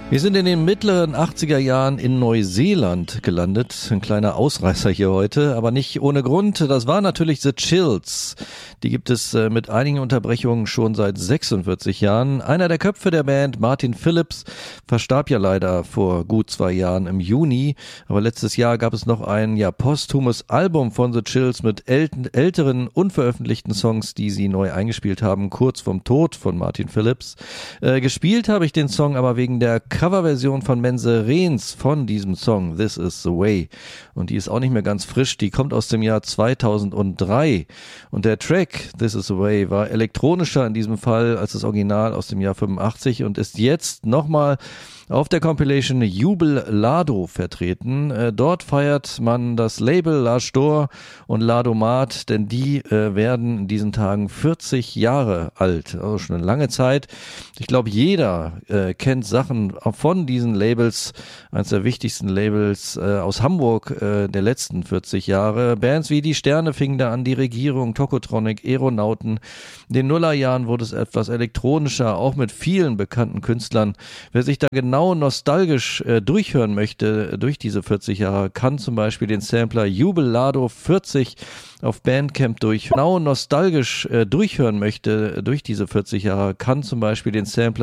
Wir sind in den mittleren 80er Jahren in Neuseeland gelandet. Ein kleiner Ausreißer hier heute, aber nicht ohne Grund. Das waren natürlich The Chills. Die gibt es mit einigen Unterbrechungen schon seit 46 Jahren. Einer der Köpfe der Band, Martin Phillips, verstarb ja leider vor gut 2 Jahren im Juni. Aber letztes Jahr gab es noch ein posthumes Album von The Chills mit älteren, unveröffentlichten Songs, die sie neu eingespielt haben, kurz vorm Tod von Martin Phillips. Gespielt habe ich den Song aber wegen der Coverversion von Mense Rehns von diesem Song This Is The Way. Und die ist auch nicht mehr ganz frisch, die kommt aus dem Jahr 2003. Und der Track This Is The Way war elektronischer in diesem Fall als das Original aus dem Jahr 85 und ist jetzt nochmal auf der Compilation Jubel Lado vertreten. Dort feiert man das Label La Stor und Ladomat, denn die werden in diesen Tagen 40 Jahre alt. Also schon eine lange Zeit. Ich glaube, jeder kennt Sachen von diesen Labels. Eines der wichtigsten Labels aus Hamburg der letzten 40 Jahre. Bands wie Die Sterne fingen da an, Die Regierung, Tokotronic, Aeronauten. In den Nullerjahren wurde es etwas elektronischer, auch mit vielen bekannten Künstlern. Wer sich da genau nostalgisch durchhören möchte durch diese 40 Jahre, kann zum Beispiel den Sampler Jubel Lado 40 auf Bandcamp durchhören. Genau nostalgisch durchhören möchte durch diese 40 Jahre, kann zum Beispiel den Sampler